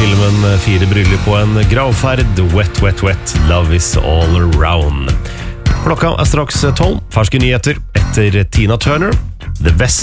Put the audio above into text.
filmen 4 bryllup på en gravferd, Wet, Wet, Wet, Love is all around. Klokka straks 12, ferske nyheter etter Tina Turner, The West